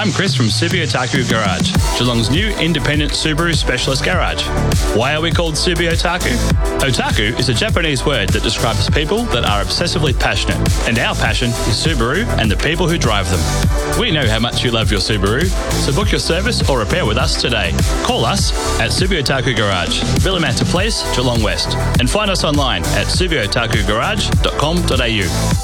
I'm Chris from Subi Otaku Garage, Geelong's new independent Subaru specialist garage. Why are we called Subi Otaku? Otaku is a Japanese word that describes people that are obsessively passionate, and our passion is Subaru and the people who drive them. We know how much you love your Subaru, so book your service or repair with us today. Call us at Subi Otaku Garage, Villamanta Place, Geelong West, and find us online at subiotakugarage.com.au.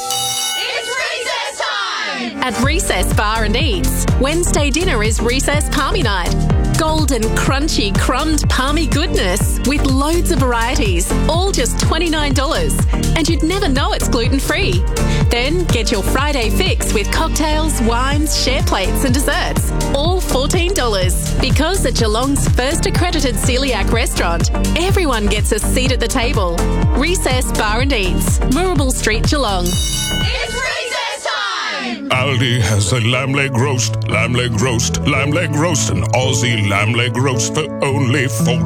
At Recess Bar and Eats, Wednesday dinner is Recess Palmy Night. Golden, crunchy, crumbed palmy goodness with loads of varieties, all just $29. And you'd never know it's gluten-free. Then get your Friday fix with cocktails, wines, share plates and desserts, all $14. Because at Geelong's first accredited celiac restaurant, everyone gets a seat at the table. Recess Bar and Eats, Moorabool Street, Geelong. Aldi has a lamb leg roast, an Aussie lamb leg roast for only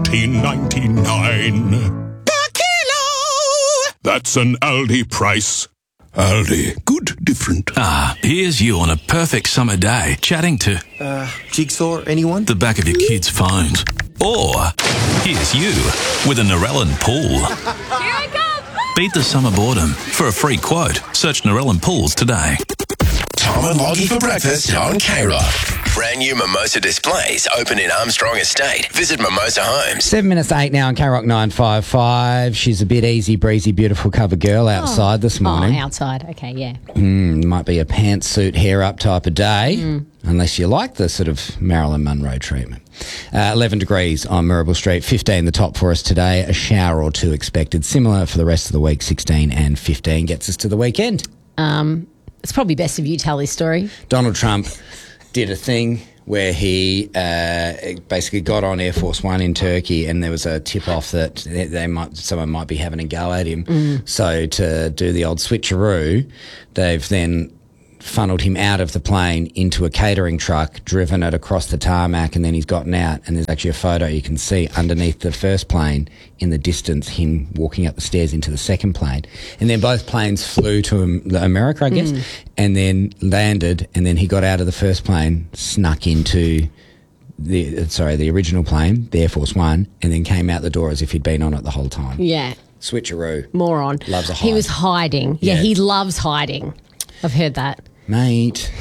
$14.99 per kilo. That's an Aldi price. Aldi, good, different. Here's you on a perfect summer day, chatting to... Jigsaw, anyone? The back of your kids' phones. Or, here's you with a Narellan pool. Here I come! Beat the summer boredom. For a free quote, search Narellan Pools today. Tom and Loggy for breakfast on K-Rock. Brand new Mimosa displays open in Armstrong Estate. Visit Mimosa Homes. 7 minutes to 8 now on K-Rock 955. She's a bit easy breezy, beautiful cover girl outside this morning. Outside. Okay, yeah. Might be a pantsuit, hair up type of day, unless you like the sort of Marilyn Monroe treatment. 11 degrees on Moorabool Street, 15 the top for us today. A shower or two expected. Similar for the rest of the week, 16 and 15 gets us to the weekend. It's probably best if you tell this story. Donald Trump did a thing where he basically got on Air Force One in Turkey, and there was a tip-off that someone might be having a go at him. So to do the old switcheroo, they've then funneled him out of the plane into a catering truck, driven it across the tarmac, and then he's gotten out, and there's actually a photo you can see underneath the first plane in the distance, him walking up the stairs into the second plane. And then both planes flew to America, I guess, and then landed, and then he got out of the first plane, snuck into the original plane, the Air Force One, and then came out the door as if he'd been on it the whole time. Yeah. Switcheroo. Moron. Loves a hide. He was hiding. Yeah, he loves hiding. I've heard that. Mate.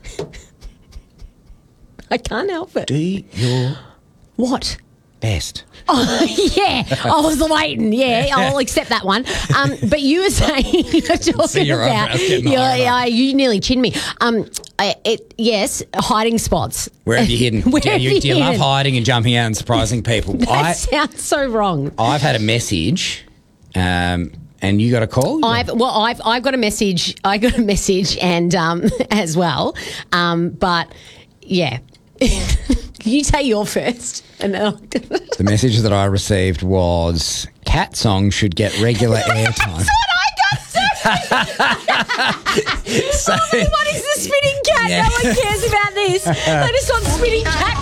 I can't help it. Do your... What? Best. Oh, yeah. I was waiting. Yeah, I'll accept that one. But you were saying, talking about... you nearly chinned me. Yes, hiding spots. Where have you hidden? Do you love hiding and jumping out and surprising people? That sounds so wrong. I've had a message... and you got a call? I've got a message. I got a message and as well. But yeah. You say your first. And the message that I received was Cat Song should get regular airtime. That's what I got too. What is the spinning cat? Yeah. No one cares about this. They just want spinning cat.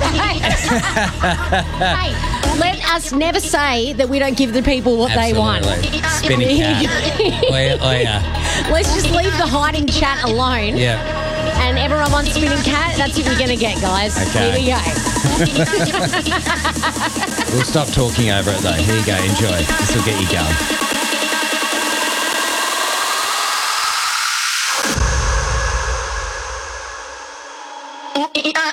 Hey, let us never say that we don't give the people what they want. Spinning cat. Yeah. Let's just leave the hiding chat alone. Yeah. And everyone wants spinning cat. That's what you're going to get, guys. Okay. Here we go. We'll stop talking over it, though. Here you go. Enjoy. This will get you going.